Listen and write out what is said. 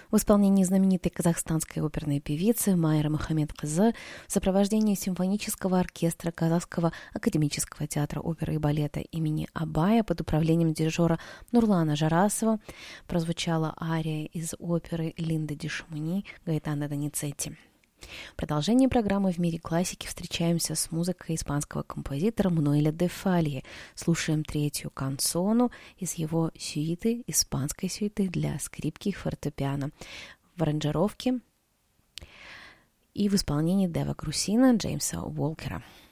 в исполнении знаменитой казахстанской оперной певицы Майры Мухаммедқызы в сопровождении симфонического оркестра Казахского академического театра оперы и балета имени Абая под управлением дирижера Нурлана Жарасова прозвучала ария из оперы Линды ди Шумони Гаэтано Доницетти. В продолжении программы «В мире классики» встречаемся с музыкой испанского композитора Мануэля де Фалье. Слушаем третью кансону из его сюиты, испанской сюиты для скрипки и фортепиано в аранжировке и в исполнении Дева Грусина Джеймса Уолкера.